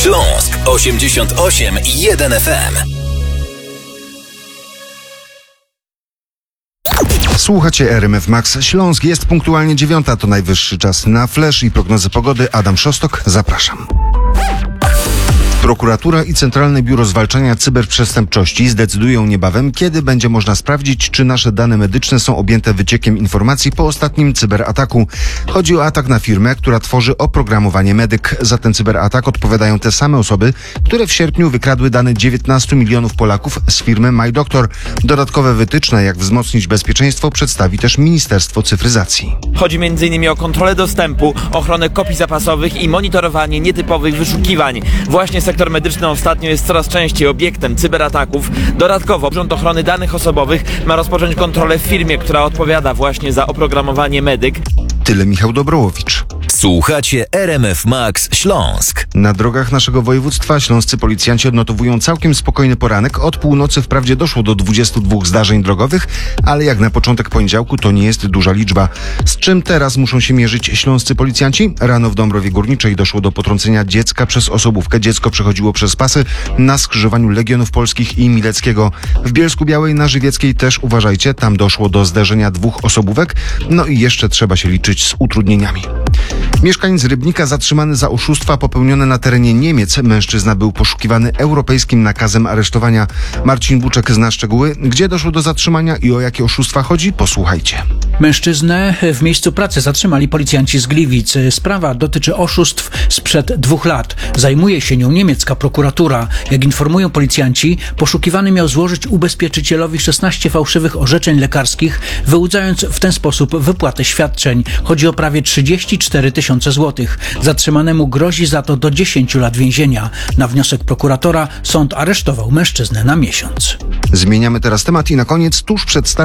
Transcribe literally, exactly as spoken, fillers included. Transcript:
Śląsk osiemdziesiąt osiem i jeden F M. Słuchacie R M F Max Śląsk. Jest punktualnie dziewiąta, to najwyższy czas na flash i prognozy pogody. Adam Szostok, zapraszam. Prokuratura i Centralne Biuro Zwalczania Cyberprzestępczości zdecydują niebawem, kiedy będzie można sprawdzić, czy nasze dane medyczne są objęte wyciekiem informacji po ostatnim cyberataku. Chodzi o atak na firmę, która tworzy oprogramowanie Medyk. Za ten cyberatak odpowiadają te same osoby, które w sierpniu wykradły dane dziewiętnastu milionów Polaków z firmy MyDoctor. Dodatkowe wytyczne, jak wzmocnić bezpieczeństwo, przedstawi też Ministerstwo Cyfryzacji. Chodzi między innymi o kontrolę dostępu, ochronę kopii zapasowych i monitorowanie nietypowych wyszukiwań. Właśnie sektor medyczny ostatnio jest coraz częściej obiektem cyberataków. Dodatkowo Urząd Ochrony Danych Osobowych ma rozpocząć kontrolę w firmie, która odpowiada właśnie za oprogramowanie Medyk. Tyle Michał Dobrołowicz. Słuchacie R M F Max Śląsk. Na drogach naszego województwa śląscy policjanci odnotowują całkiem spokojny poranek. Od północy wprawdzie doszło do dwudziestu dwóch zdarzeń drogowych, ale jak na początek poniedziałku to nie jest duża liczba. Z czym teraz muszą się mierzyć śląscy policjanci? Rano w Dąbrowie Górniczej doszło do potrącenia dziecka przez osobówkę. Dziecko przechodziło przez pasy na skrzyżowaniu Legionów Polskich i Mileckiego. W Bielsku-Białej na Żywieckiej też uważajcie, tam doszło do zderzenia dwóch osobówek. No i jeszcze trzeba się liczyć z utrudnieniami. Mieszkaniec Rybnika zatrzymany za oszustwa popełnione na terenie Niemiec. Mężczyzna był poszukiwany europejskim nakazem aresztowania. Marcin Buczek zna szczegóły. Gdzie doszło do zatrzymania i o jakie oszustwa chodzi? Posłuchajcie. Mężczyznę w miejscu pracy zatrzymali policjanci z Gliwic. Sprawa dotyczy oszustw sprzed dwóch lat. Zajmuje się nią niemiecka prokuratura. Jak informują policjanci, poszukiwany miał złożyć ubezpieczycielowi szesnaście fałszywych orzeczeń lekarskich, wyłudzając w ten sposób wypłatę świadczeń. Chodzi o prawie trzydzieści cztery tysiące złotych. Zatrzymanemu grozi za to do dziesięciu lat więzienia. Na wniosek prokuratora sąd aresztował mężczyznę na miesiąc. Zmieniamy teraz temat i na koniec tuż przed startem